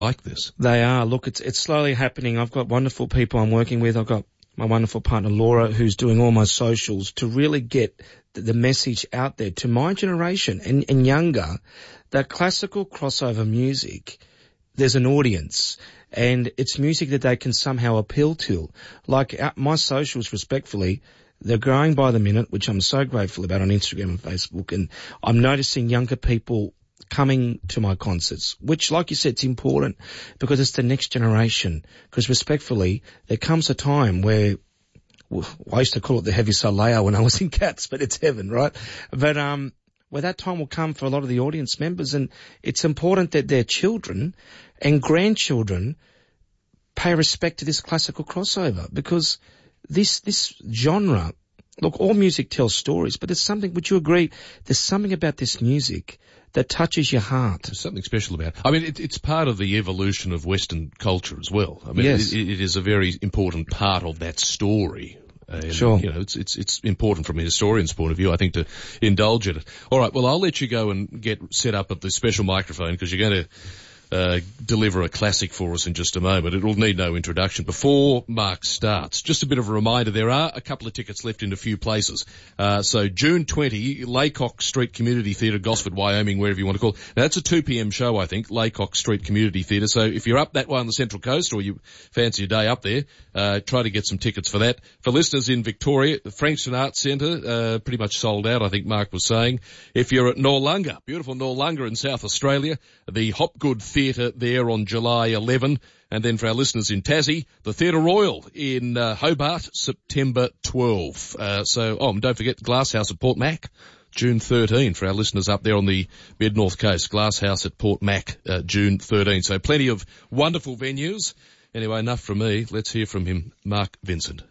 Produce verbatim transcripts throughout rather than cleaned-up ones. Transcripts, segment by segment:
like this. They are. Look, it's it's slowly happening. I've got wonderful people I'm working with. I've got my wonderful partner Laura, who's doing all my socials to really get the, the message out there to my generation and, and younger that classical crossover music, there's an audience and it's music that they can somehow appeal to. Like uh, my socials, respectfully, they're growing by the minute, which I'm so grateful about on Instagram and Facebook. And I'm noticing younger people coming to my concerts, which, like you said, it's important because it's the next generation. Because respectfully, there comes a time where, well, I used to call it the heavy soleo when I was in Cats, but it's heaven, right? But, um, where that time will come for a lot of the audience members, and it's important that their children and grandchildren pay respect to this classical crossover, because this, this genre, look, all music tells stories, but there's something, would you agree, there's something about this music that touches your heart. There's something special about it. I mean, it, it's part of the evolution of Western culture as well. I mean, yes. it, it is a very important part of that story. And, sure. You know, it's, it's, it's important from a historian's point of view, I think, to indulge in it. All right. Well, I'll let you go and get set up at the special microphone because you're going to Uh, deliver a classic for us in just a moment. It'll need no introduction. Before Mark starts, just a bit of a reminder, there are a couple of tickets left in a few places. Uh, so June twentieth, Laycock Street Community Theatre, Gosford, Wyoming, wherever you want to call it. Now, that's a two p.m. show, I think, Laycock Street Community Theatre. So if you're up that way on the Central Coast or you fancy a day up there, uh, try to get some tickets for that. For listeners in Victoria, the Frankston Arts Centre, uh, pretty much sold out, I think Mark was saying. If you're at Noarlunga, beautiful Noarlunga in South Australia, the Hopgood Theatre Theatre there on July eleventh, and then for our listeners in Tassie, the Theatre Royal in uh, Hobart, September twelfth. Uh, so, oh, and don't forget Glasshouse at Port Mac, June thirteenth for our listeners up there on the mid-north coast. Glasshouse at Port Mac, uh, June thirteenth. So plenty of wonderful venues. Anyway, enough from me. Let's hear from him, Mark Vincent.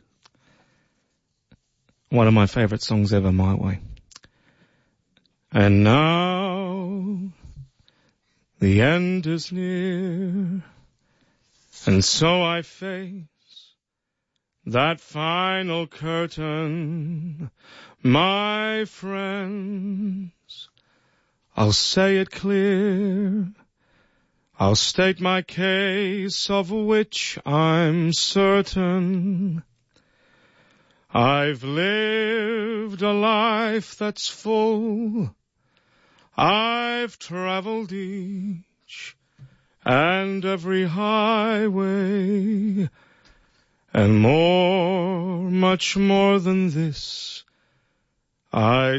One of my favourite songs ever, My Way. And now the end is near, and so I face that final curtain, my friends. I'll say it clear, I'll state my case of which I'm certain. I've lived a life that's full, I've traveled each and every highway, and more, much more than this, I